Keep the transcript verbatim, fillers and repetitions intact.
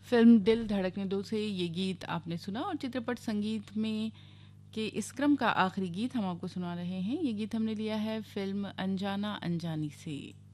Film दिल धड़कने दो से ये गीत आपने सुना और चित्रपट संगीत में के इस क्रम का आखिरी गीत हम आपको सुना रहे हैं। ये गीत हमने लिया है फिल्म अनजाना अनजानी से।